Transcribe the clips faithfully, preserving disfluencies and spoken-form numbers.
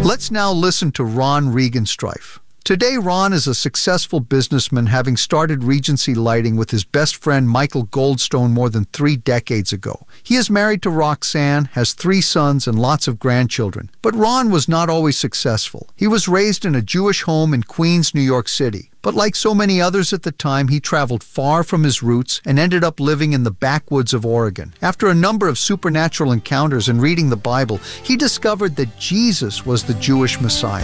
Let's now listen to Ron Regenstrief. Today, Ron is a successful businessman, having started Regency Lighting with his best friend Michael Goldstone more than three decades ago. He is married to Roxanne, has three sons, and lots of grandchildren. But Ron was not always successful. He was raised in a Jewish home in Queens, New York City. But like so many others at the time, he traveled far from his roots and ended up living in the backwoods of Oregon. After a number of supernatural encounters and reading the Bible, he discovered that Jesus was the Jewish Messiah.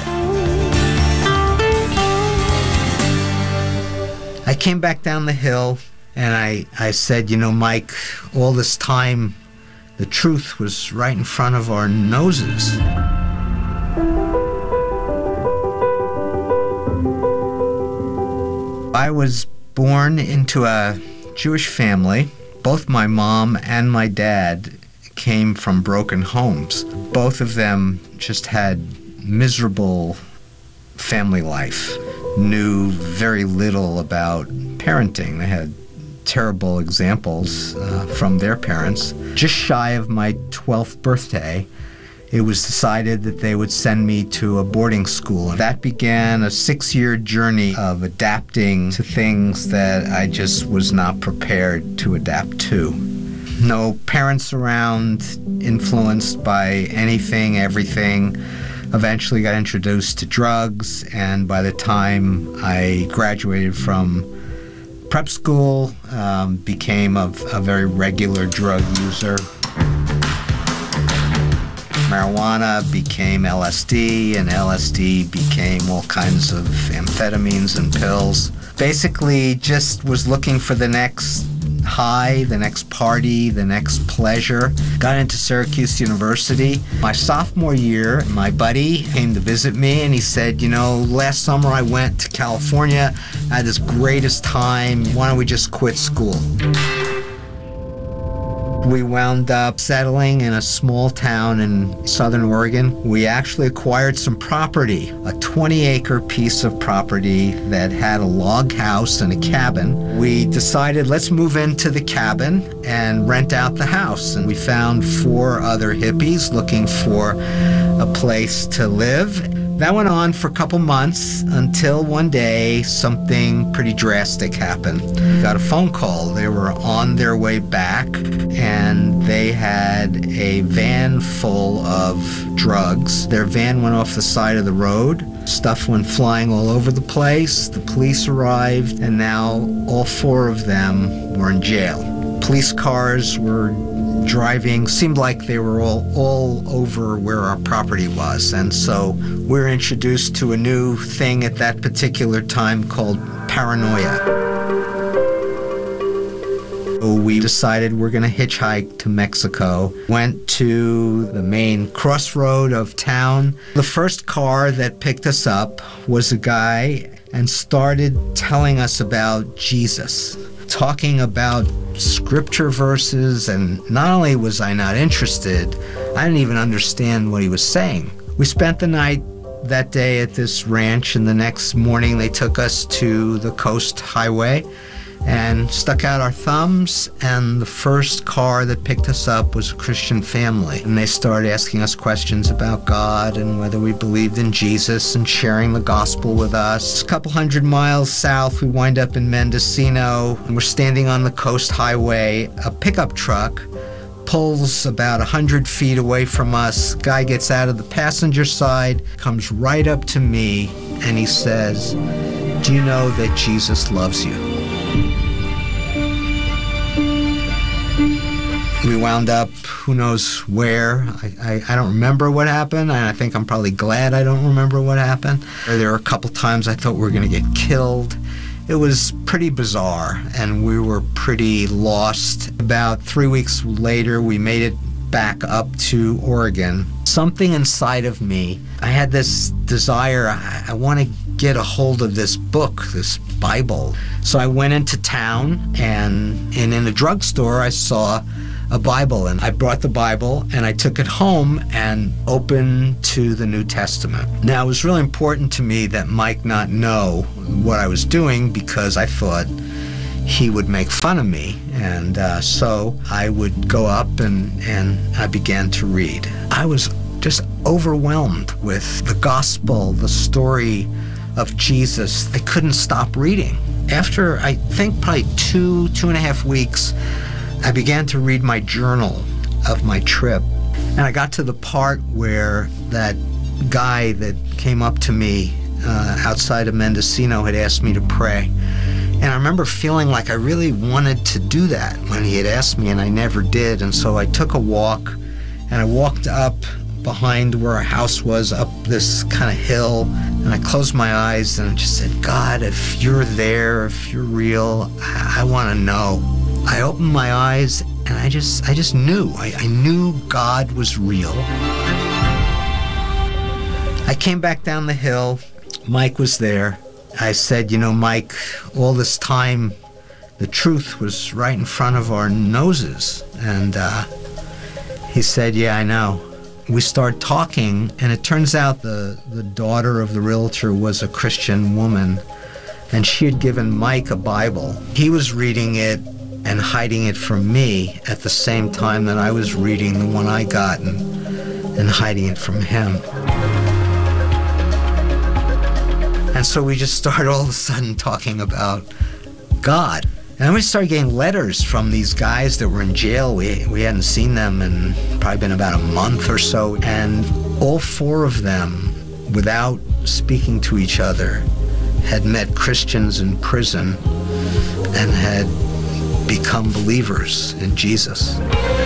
I came back down the hill and I, I said, you know, Mike, all this time the truth was right in front of our noses. I was born into a Jewish family. Both my mom and my dad came from broken homes. Both of them just had miserable family life, knew very little about parenting. They had terrible examples uh, from their parents. Just shy of my twelfth birthday, it was decided that they would send me to a boarding school. That began a six-year journey of adapting to things that I just was not prepared to adapt to. No parents around, influenced by anything, everything. Eventually got introduced to drugs, and by the time I graduated from prep school, um, became a, a very regular drug user. Marijuana became L S D, and L S D became all kinds of amphetamines and pills. Basically just was looking for the next high, the next party, the next pleasure. Got into Syracuse University. My sophomore year, my buddy came to visit me and he said, you know, last summer I went to California, I had this greatest time, why don't we just quit school? We wound up settling in a small town in southern Oregon. We actually acquired some property, a twenty acre piece of property that had a log house and a cabin. We decided let's move into the cabin and rent out the house. And we found four other hippies looking for a place to live. That went on for a couple months until one day something pretty drastic happened. We got a phone call. They were on their way back and they had a van full of drugs. Their van went off the side of the road. Stuff went flying all over the place. The police arrived and now all four of them were in jail. Police cars were driving, seemed like they were all, all over where our property was. And so we were introduced to a new thing at that particular time called paranoia. So we decided we're going to hitchhike to Mexico. Went to the main crossroad of town. The first car that picked us up was a guy and started telling us about Jesus, talking about scripture verses, and not only was I not interested, I didn't even understand what he was saying. We spent the night that day at this ranch, and the next morning they took us to the Coast Highway and stuck out our thumbs, and the first car that picked us up was a Christian family. And they started asking us questions about God and whether we believed in Jesus and sharing the gospel with us. A couple hundred miles south, we wind up in Mendocino, and we're standing on the Coast Highway. A pickup truck pulls about a hundred feet away from us. Guy gets out of the passenger side, comes right up to me, and he says, "Do you know that Jesus loves you?" We wound up, who knows where. I, I, I don't remember what happened, and I think I'm probably glad I don't remember what happened. There were a couple times I thought we were going to get killed. It was pretty bizarre, and we were pretty lost. About three weeks later, we made it back up to Oregon. Something inside of me, I had this desire, I, I want to get a hold of this book, this Bible. So I went into town, and, and in a drugstore I saw a Bible, and I brought the Bible and I took it home and opened to the New Testament. Now, it was really important to me that Mike not know what I was doing because I thought he would make fun of me, and uh, so I would go up and, and I began to read. I was just overwhelmed with the gospel, the story of Jesus. I couldn't stop reading. After, I think, probably two, two and a half weeks, I began to read my journal of my trip. And I got to the part where that guy that came up to me uh, outside of Mendocino had asked me to pray. And I remember feeling like I really wanted to do that when he had asked me, and I never did. And so I took a walk, and I walked up behind where our house was, up this kind of hill, and I closed my eyes and I just said, God, if you're there, if you're real, I, I want to know. I opened my eyes and I just I just knew. I, I knew God was real. I came back down the hill. Mike was there. I said, you know, Mike, all this time, the truth was right in front of our noses. And uh, he said, yeah, I know. We started talking, and it turns out the, the daughter of the realtor was a Christian woman, and she had given Mike a Bible. He was reading it and hiding it from me at the same time that I was reading the one I got and, and hiding it from him. And so we just started all of a sudden talking about God. And then we started getting letters from these guys that were in jail. We we hadn't seen them in probably been about a month or so. And all four of them, without speaking to each other, had met Christians in prison and had become believers in Jesus.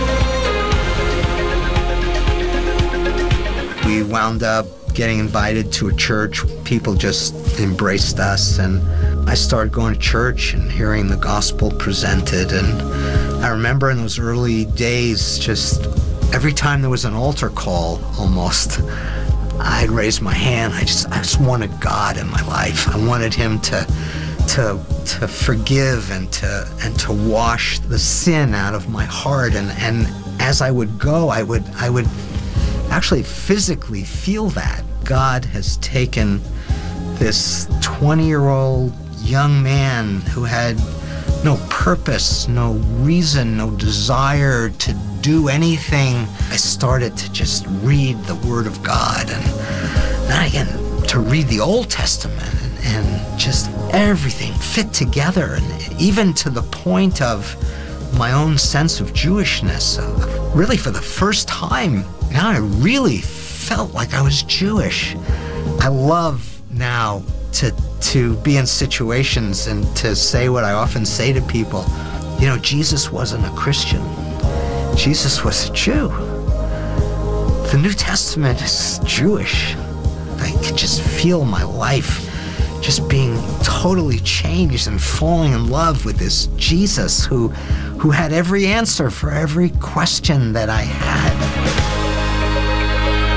We wound up getting invited to a church. People just embraced us, and I started going to church and hearing the gospel presented. And I remember in those early days, just every time there was an altar call, almost, I'd raise my hand. I just, I just wanted God in my life. I wanted Him to, to, to forgive and to, and to wash the sin out of my heart. And, and as I would go, I would, I would actually physically feel that God has taken this twenty-year-old young man who had no purpose, no reason, no desire to do anything. I started to just read the Word of God, and then again to read the Old Testament, and, and just everything fit together, and even to the point of my own sense of Jewishness. Really, for the first time, now I really felt like I was Jewish. I love now to to be in situations and to say what I often say to people. You know, Jesus wasn't a Christian. Jesus was a Jew. The New Testament is Jewish. I could just feel my life just being totally changed and falling in love with this Jesus who, who had every answer for every question that I had.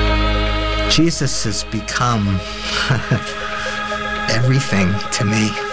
Jesus has become everything to me.